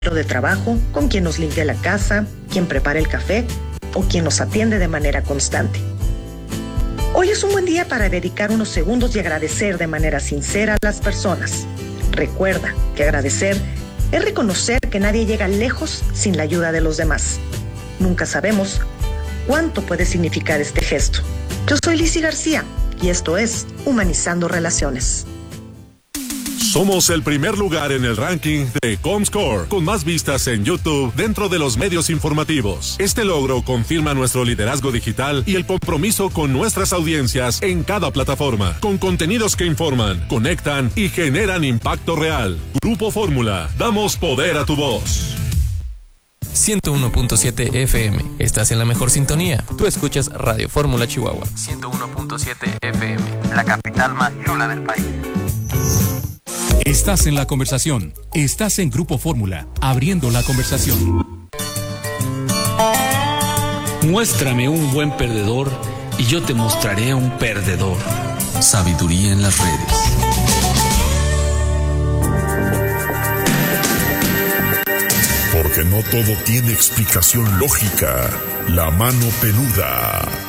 de trabajo, con quien nos limpia la casa, quien prepara el café o quien nos atiende de manera constante. Hoy es un buen día para dedicar unos segundos y agradecer de manera sincera a las personas. Recuerda que agradecer es reconocer que nadie llega lejos sin la ayuda de los demás. Nunca sabemos cuánto puede significar este gesto. Yo soy Lizzy García y esto es Humanizando Relaciones. Somos el primer lugar en el ranking de Comscore, con más vistas en YouTube dentro de los medios informativos. Este logro confirma nuestro liderazgo digital y el compromiso con nuestras audiencias en cada plataforma, con contenidos que informan, conectan y generan impacto real. Grupo Fórmula, damos poder a tu voz. 101.7 FM. Estás en la mejor sintonía. Tú escuchas Radio Fórmula Chihuahua. 101.7 FM. La capital más chula del país. Estás en la conversación. Estás en Grupo Fórmula, abriendo la conversación. Muéstrame un buen perdedor y yo te mostraré un perdedor. Sabiduría en las redes. Porque no todo tiene explicación lógica. La mano peluda.